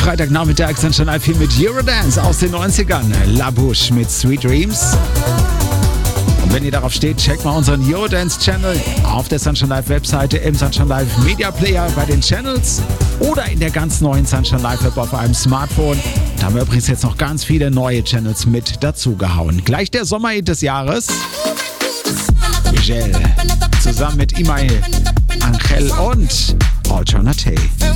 Freitagnachmittag Sunshine Live hier mit Eurodance aus den 90ern. La Bouche mit Sweet Dreams. Und wenn ihr darauf steht, checkt mal unseren Eurodance-Channel auf der Sunshine Live Webseite, im Sunshine Live Media Player bei den Channels oder in der ganz neuen Sunshine Live App auf einem Smartphone. Da haben wir übrigens jetzt noch ganz viele neue Channels mit dazugehauen. Gleich der Sommerhit des Jahres. Miguel zusammen mit Imael, Angel und Alternate.